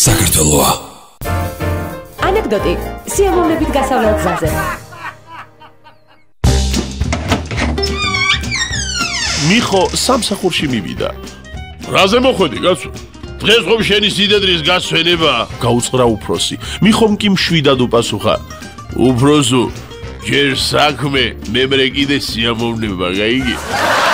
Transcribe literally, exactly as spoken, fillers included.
საქართველოა. ანეკდოტი სიამოვნებით გასავლელ გზაზე. მიხო სამსახურში მივიდა. რაზე მოხვედი, კაცო? დღეს ხომ შენი სიდედრის გასვენება? გაუწყრა უფროსი. მიხომ კი მშვიდად უპასუხა. უფროსო, ჯერ საქმე, მემრე კიდე სიამოვნება, გაიგე?